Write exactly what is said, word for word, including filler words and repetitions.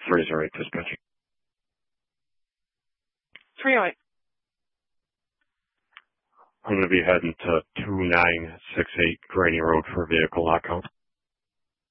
three zero eight dispatch. three oh eight. I'm going to be heading to two nine six eight Granny Road for vehicle lockout.